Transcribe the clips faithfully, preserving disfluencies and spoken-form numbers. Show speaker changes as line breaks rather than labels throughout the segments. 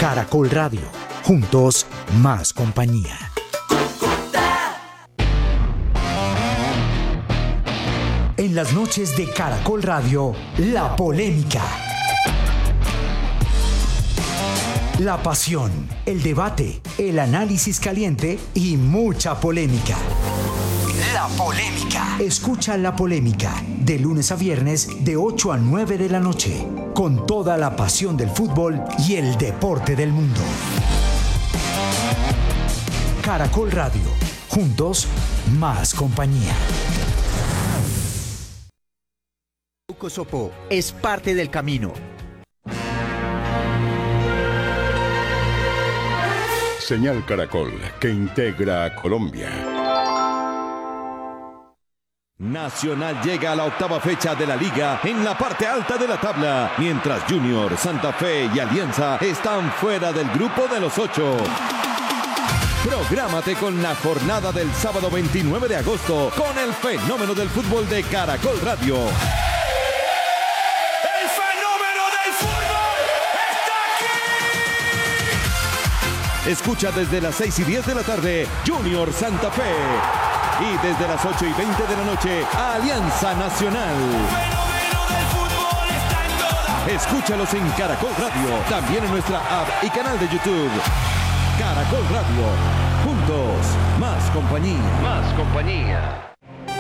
Caracol Radio. Juntos, más compañía. En las noches de Caracol Radio, la polémica. La pasión, el debate, el análisis caliente y mucha polémica. La polémica. Escucha La Polémica de lunes a viernes de ocho a nueve de la noche, con toda la pasión del fútbol y el deporte del mundo. Caracol Radio. Juntos, más compañía.
Sopo es parte del camino.
Señal Caracol, que integra a Colombia.
Nacional llega a la octava fecha de la liga en la parte alta de la tabla, mientras Junior, Santa Fe y Alianza están fuera del grupo de los ocho. Prográmate con la jornada del sábado veintinueve de agosto con el fenómeno del fútbol de Caracol Radio. Escucha desde las seis y diez de la tarde Junior Santa Fe y desde las ocho y veinte de la noche Alianza Nacional. Escúchalos en Caracol Radio, también en nuestra app y canal de YouTube. Caracol Radio, juntos, más compañía. Más compañía.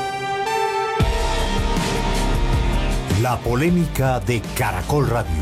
La polémica de Caracol Radio.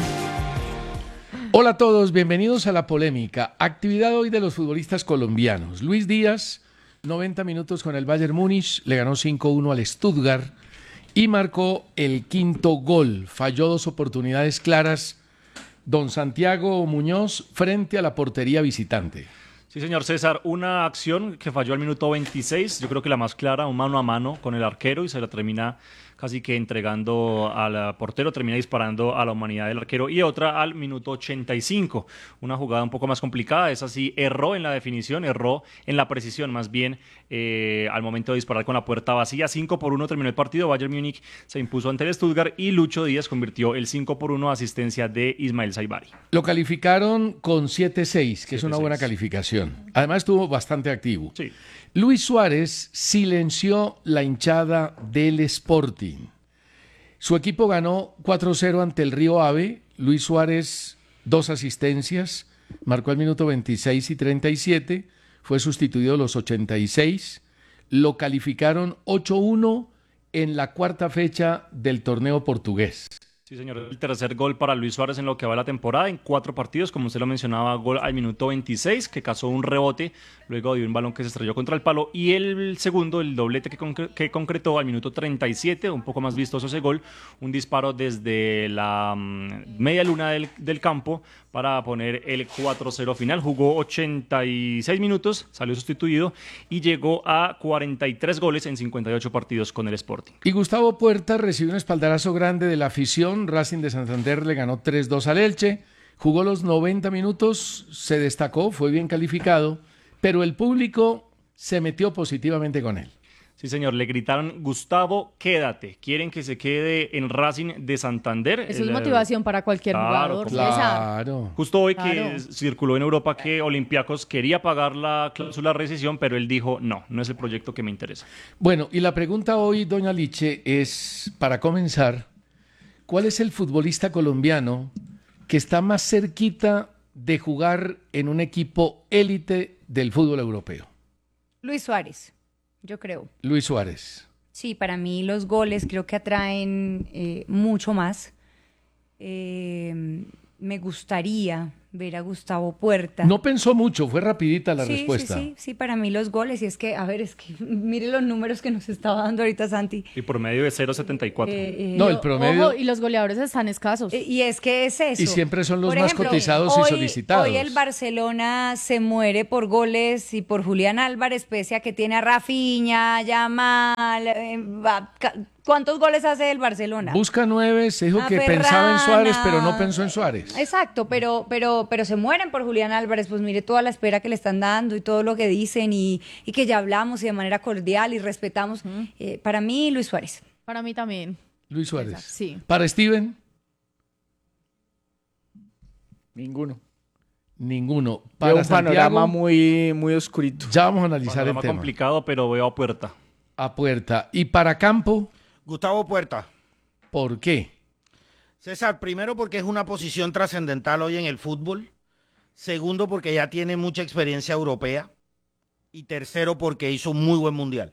Hola a todos, bienvenidos a La Polémica. Actividad hoy de los futbolistas colombianos. Luis Díaz, noventa minutos con el Bayern Múnich, le ganó cinco uno al Stuttgart y marcó el quinto gol. Falló dos oportunidades claras don Santiago Muñoz frente a la portería visitante.
Sí, señor César, una acción que falló al minuto veintiséis, yo creo que la más clara, un mano a mano con el arquero y se la termina casi que entregando al portero, termina disparando a la humanidad del arquero, y otra al minuto ochenta y cinco, una jugada un poco más complicada, esa sí erró en la definición, erró en la precisión más bien eh, al momento de disparar con la puerta vacía. Cinco por uno terminó el partido, Bayern Múnich se impuso ante el Stuttgart y Lucho Díaz convirtió el cinco por uno, asistencia de Ismael Saibari.
Lo calificaron con siete seis, que es una buena calificación. Además estuvo bastante activo.
Sí.
Luis Suárez silenció la hinchada del Sporting. Su equipo ganó cuatro cero ante el Río Ave. Luis Suárez, dos asistencias, marcó al minuto veintiséis y treinta y siete, fue sustituido a los ochenta y seis. Lo calificaron ocho uno en la cuarta fecha del torneo portugués.
Sí, señor. El tercer gol para Luis Suárez en lo que va la temporada, en cuatro partidos, como usted lo mencionaba, gol al minuto veintiséis, que cazó un rebote luego de un balón que se estrelló contra el palo, y el segundo, el doblete que, concre- que concretó al minuto treinta y siete, un poco más vistoso ese gol, un disparo desde la um, media luna del, del campo para poner el cuatro cero final. Jugó ochenta y seis minutos, salió sustituido y llegó a cuarenta y tres goles en cincuenta y ocho partidos con el Sporting.
Y Gustavo Puerta recibió un espaldarazo grande de la afición. Racing de Santander le ganó tres dos al Elche, jugó los noventa minutos, se destacó, fue bien calificado, pero el público se metió positivamente con él.
Sí, señor, le gritaron: Gustavo, quédate. Quieren que se quede en Racing de Santander.
Eso es motivación para cualquier
claro,
jugador.
Claro.
Justo hoy
Claro.
que circuló en Europa que Olympiacos quería pagar la cláusula de rescisión, pero él dijo: no, no es el proyecto que me interesa.
Bueno, y la pregunta hoy, doña Liche, es, para comenzar, ¿cuál es el futbolista colombiano que está más cerquita de jugar en un equipo élite del fútbol europeo?
Luis Suárez, yo creo.
Luis Suárez.
Sí, para mí los goles creo que atraen eh, mucho más. Eh, me gustaría ver a Gustavo Puerta.
No pensó mucho, fue rapidita la
sí,
respuesta.
Sí, sí, sí, para mí los goles. Y es que, a ver, es que mire los números que nos estaba dando ahorita Santi.
Y por medio de cero coma setenta y cuatro.
Eh, eh,
No, el promedio...
Ojo, y los goleadores están escasos.
Eh, Y es que es eso.
Y siempre son los
Por
más
ejemplo,
cotizados y
hoy-
solicitados.
Hoy el Barcelona se muere por goles y por Julián Álvarez, pese a que tiene a Rafinha, Yamal. eh, va- ca- ¿Cuántos goles hace el Barcelona?
Busca nueve, se dijo
Una
que pensaba en Suárez,
Ferrana.
pero no pensó en Suárez.
Exacto, pero, pero, pero se mueren por Julián Álvarez, pues mire toda la espera que le están dando y todo lo que dicen y, y que ya hablamos y de manera cordial y respetamos. Eh, para mí, Luis Suárez.
Para mí también.
Luis Suárez.
Sí.
Para Steven,
Ninguno.
Ninguno.
Veo
Para
un panorama
Santiago,
muy, muy oscurito.
ya vamos a analizar el
Panorama
tema.
complicado, pero veo a Puerta.
A Puerta. Y para Campo,
Gustavo Puerta.
¿por qué?
César, primero porque es una posición trascendental hoy en el fútbol. Segundo porque ya tiene mucha experiencia europea. Y tercero porque hizo un muy buen mundial.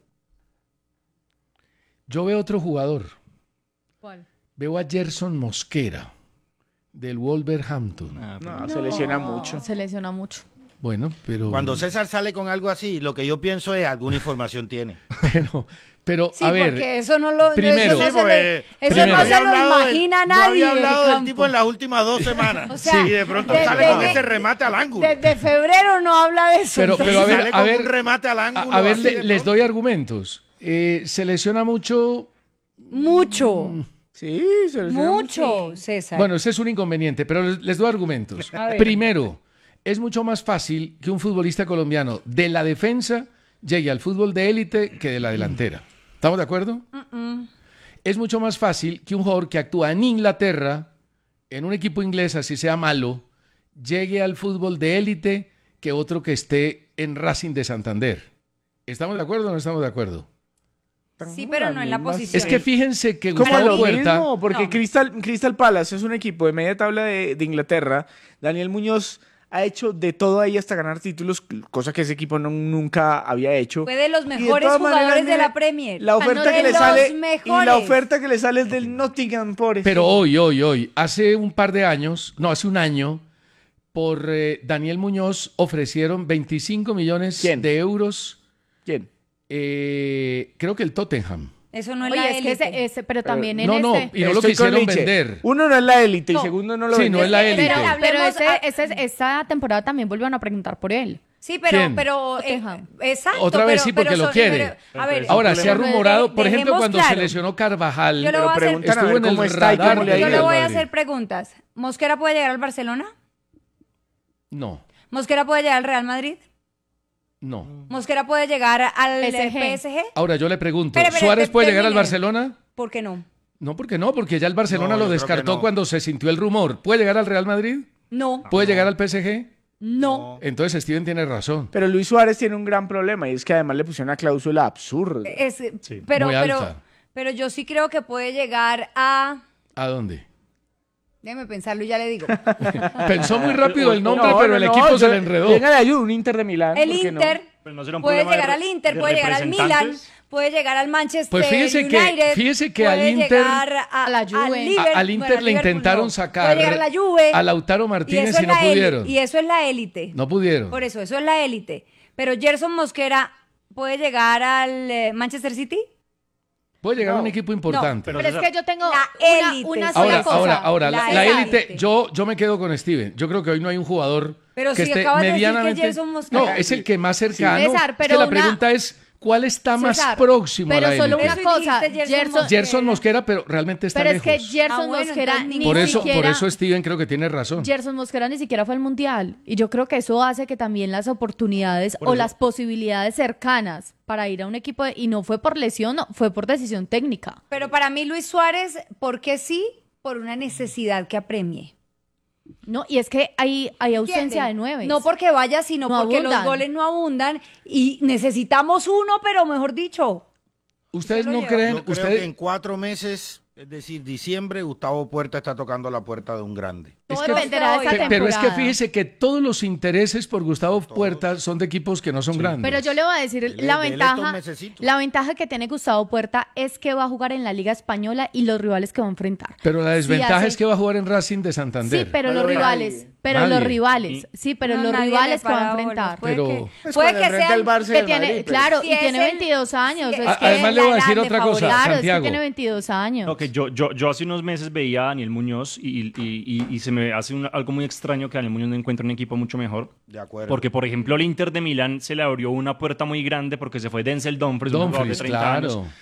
Yo veo otro jugador.
¿Cuál?
Veo a Gerson Mosquera, del Wolverhampton.
Ah, pero-
No, se lesiona mucho.
Se lesiona mucho.
Bueno, pero...
Cuando César sale con algo así, lo que yo pienso es alguna información tiene.
Pero, pero
Sí,
a ver...
porque eso no lo,
primero-
eso no
Sí,
se, le-
porque
eso
primero-
no
había
se lo
hablado del-
imagina
no
nadie.
había hablado
del
del tipo
campo.
en las últimas dos semanas.
O sea,
y de pronto
de-
sale
de-
con
de-
ese remate al ángulo.
Desde febrero no habla de eso.
Pero, pero a ver,
sale
a
con
ver,
un remate al
a,
ángulo.
a ver,
así
le-
de
les
pronto.
doy argumentos. Eh, se lesiona mucho...
Mucho,
Sí, se lesiona
mucho, César.
Bueno, ese es un inconveniente, pero les, les doy argumentos.
A ver.
Primero, es mucho más fácil que un futbolista colombiano de la defensa llegue al fútbol de élite que de la delantera. ¿Estamos de acuerdo? Es mucho más fácil que un jugador que actúa en Inglaterra, en un equipo inglés, así sea malo, llegue al fútbol de élite que otro que esté en Racing de Santander. ¿Estamos de acuerdo o no estamos de acuerdo?
Sí, pero no en la
mismas-
posición.
Es que fíjense que
Como
Gustavo
lo
Puerta...
mismo, porque
No.
Crystal, Crystal Palace es un equipo de media tabla de, de Inglaterra. Daniel Muñoz ha hecho de todo ahí hasta ganar títulos, cosa que ese equipo no- nunca había hecho.
Fue de los
Y de
mejores
todas
jugadores
maneras,
de
mire,
la Premier.
La oferta
De
que le
los
sale y
mejores.
la oferta que le sale es del Nottingham Forest.
Pero hoy, hoy, hoy, hace un par de años, no, hace un año, por eh, Daniel Muñoz ofrecieron veinticinco millones
¿Quién?
de euros,
¿Quién?
eh, creo que el Tottenham.
Eso no es
Oye,
la
es que
élite.
ese, ese- pero también en
no, no,
este...
y no lo
Estoy con
quisieron
Liche.
vender.
Uno no es la élite y
No.
segundo no lo
Sí,
vende.
no es la élite.
Pero, pero
Hablemos
ese,
a-
ese- esta temporada también volvieron a preguntar por él.
Sí, pero,
¿Quién?
pero, eh,
Tottenham.
exacto.
Otra vez
pero-
sí, porque
pero
lo
so-
quiere.
pero, a ver,
Ahora, se ha
pero
rumorado, por ejemplo,
dejemos
cuando
claro.
se lesionó Carvajal,
Yo le
Pero
voy a hacer-
preguntan a
estuvo
ver
en el
cómo está y
radar
cómo le ha
del
Yo
ido.
le voy a
Madrid.
hacer preguntas. ¿Mosquera puede llegar al Barcelona?
no,
¿Mosquera puede llegar al Real Madrid?
no.
¿Mosquera puede llegar al
P S G.
P S G?
Ahora yo le pregunto,
Espere, espere,
¿Suárez
te-
puede llegar al
termine.
Barcelona?
¿Por qué no?
No, porque no, porque ya el Barcelona
No,
lo
yo creo que
descartó
no.
cuando se sintió el rumor. ¿Puede llegar al Real Madrid?
No,
¿Puede llegar al P S G?
no.
Entonces Steven tiene razón.
Pero Luis Suárez tiene un gran problema y es que además le pusieron una cláusula absurda.
Es, pero,
Muy
pero,
alta.
pero yo sí creo que puede llegar a...
¿A dónde?
Déjeme pensarlo y ya le digo.
Pensó muy rápido el nombre,
No,
pero
no,
el
no,
equipo se
yo-
le enredó.
Venga de ayuda, un Inter de Milán.
El
¿por qué no?
Inter
Pero no será un
puede
problema de
llegar
re-
al Inter,
de
puede llegar al Milan,
representantes.
puede llegar al Manchester
Pues fíjese que-
United,
fíjese que
puede
al Inter-
llegar a,
a la Juve.
al
A-
Liverpool,
al Inter
bueno,
le
Liverpool
intentaron
no.
sacar
puede llegar a la Juve,
a Lautaro
y,
Martínez
eso
y
es
no
la élite,
pudieron.
y eso es la élite.
No pudieron.
Por eso, eso es la élite. Pero Gerson Mosquera puede llegar al eh, Manchester City.
Puede llegar a un equipo importante.
pero
Pero es
César-
que yo tengo
La
una,
élite,
una
sí.
sola
Ahora,
cosa.
ahora, ahora, la,
La
la
élite.
élite, yo, yo me quedo con Steven. Yo creo que hoy no hay un jugador
Pero
que
si
esté
acabas de decir que
medianamente.
Gerson Mosquera-
No, es el que más cercano.
César,
Es
pero
que la
una-
pregunta es, ¿cuál está más
César,
próximo a
pero
la
solo
élite?
una
Eso
cosa,
dijiste, Gerson
Gerson,
Mosquera.
Gerson Mosquera, pero realmente está
pero es
lejos.
que Gerson
Ah, bueno,
Mosquera
entonces
ni
por eso,
siquiera...
por eso Steven creo que tiene razón.
Gerson Mosquera ni siquiera fue al Mundial. Y yo creo que eso hace que también las oportunidades
Por
o
eso-
las posibilidades cercanas para ir a un equipo, de- y no fue por lesión, no, fue por decisión técnica.
Pero para mí Luis Suárez, ¿por qué sí? Por una necesidad que apremie.
No, y es que hay, hay ausencia
¿Entienden?
de nueve.
No porque vaya, sino
No
porque los
abundan.
goles no abundan y necesitamos uno, pero mejor dicho.
¿Ustedes
lo
no
lleva.
creen?
Yo creo
ustedes,
que en cuatro meses, es decir, diciembre, Gustavo Puerta está tocando la puerta de un grande.
Todo
es que-
dependerá de esta
Pe-
Pe- Pero es que
temporada.
fíjese que todos los intereses por Gustavo Puerta son de equipos que no son grandes.
Pero yo le voy a decir,
Dele-
la
dele
ventaja,
estos mesecitos.
la ventaja que tiene Gustavo Puerta es que va a jugar en la Liga Española y los rivales que va a enfrentar.
Pero la
Sí,
desventaja
hace-
es que va a jugar en Racing de Santander.
Sí, pero
No
los
lo ve
rivales,
nadie.
pero
Nadie.
los rivales, sí, pero
No,
los
nadie
rivales
le
que va a
para bolas.
enfrentar.
Puede
Pero-
que,
Pues
puede
cuando
que
enfrenta
sean...
el Barça y
Que
el
tiene,
Madrid, pues.
claro,
Si
y
es
tiene
el-
veintidós años.
si
es
es
que
Además, le voy a
la
decir
grande
otra cosa,
favorita.
claro,
Santiago.
es que tiene veintidós años.
No, que yo, yo, yo hace unos meses veía a Daniel Muñoz y, y- y- y se me hace un- algo muy extraño que Daniel Muñoz no encuentra un equipo mucho mejor.
De acuerdo.
Porque, por ejemplo, el Inter de Milán se le abrió una puerta muy grande porque se fue Denzel Dumfries, un jugador de
Dumfries,
treinta
claro.
años,